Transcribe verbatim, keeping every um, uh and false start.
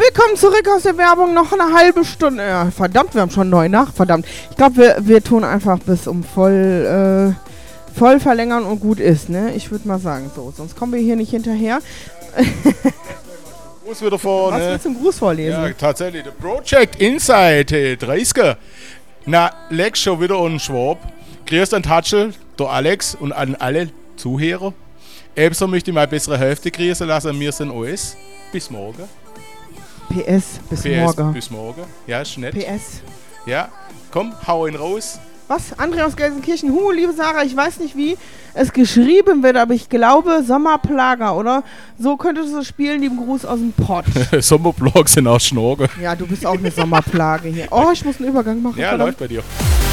Willkommen zurück aus der Werbung. Noch eine halbe Stunde. Ja, verdammt, wir haben schon neun nach. Verdammt. Ich glaube, wir, wir tun einfach bis um voll, äh, voll verlängern und gut ist, ne? Ich würde mal sagen so. Sonst kommen wir hier nicht hinterher. Gruß wieder vor, Was ne? willst du im Gruß vorlesen? Ja, tatsächlich. The Project Inside, hey, dreißiger. Na, Lex schon wieder und Schwab. Grüß an Tatschel, der Alex und an alle Zuhörer. Ebenso möchte ich meine bessere Hälfte grüßen lassen. Wir sind alles. Bis morgen. P S, bis P S, morgen. bis morgen. Ja, ist nett. P S. Ja, komm, hau ihn raus. Was? André aus Gelsenkirchen. Hu, liebe Sarah, ich weiß nicht, wie es geschrieben wird, aber ich glaube Sommerplager, oder? So könntest du spielen, lieben Gruß aus dem Pott. Sommerblogs sind auch Schnorge. Ja, du bist auch eine Sommerplage hier. Oh, ich muss einen Übergang machen. Ja, verdammt. läuft bei dir.